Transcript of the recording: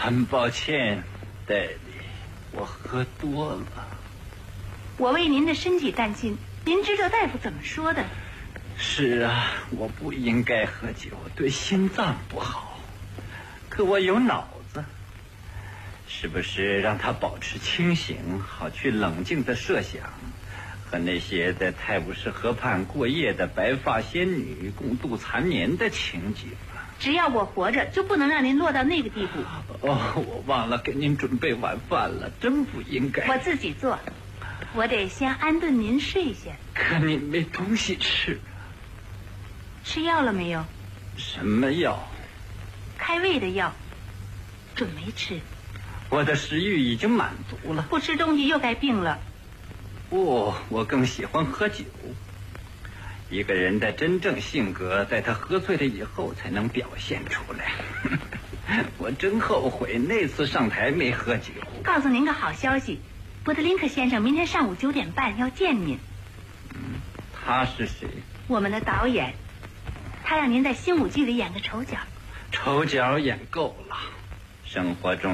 很抱歉，戴笠，我喝多了。 我为您的身体担心，您知道大夫怎么说的？ 是啊，我不应该喝酒，对心脏不好。可我有脑子，是不是让他保持清醒，好去冷静地设想，和那些在泰晤士河畔过夜的白发仙女共度残年的情景？ 只要我活着，就不能让您落到那个地步。 哦，我忘了给您准备晚饭了，真不应该。 我自己做，我得先安顿您睡下。 可你没东西吃。 吃药了没有？ 什么药？ 开胃的药。准没吃。 我的食欲已经满足了。 不吃东西又该病了。 哦，我更喜欢喝酒。一个人的真正性格，在他喝醉了以后才能表现出来。我真后悔那次上台没喝酒。 告诉您个好消息，波特林克先生明天上午9点半要见您。 他是谁？ 我们的导演，他让您在新舞剧里演个丑角。 丑角演够了，生活中